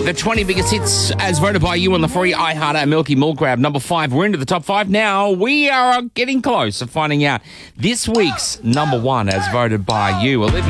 The 20 biggest hits as voted by you on the free iHeart Milky Milk Grab. Number 5, we're into the top 5 now. We are getting close to finding out this week's number 1 as voted by you. Olivia.